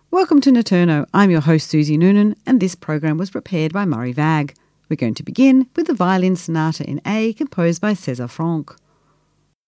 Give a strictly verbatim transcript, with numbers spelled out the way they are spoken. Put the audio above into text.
Welcome to Nocturno. I'm your host Susie Noonan, and this program was prepared by Murray Vag. We're going to begin with the Violin Sonata in A, composed by César Franck.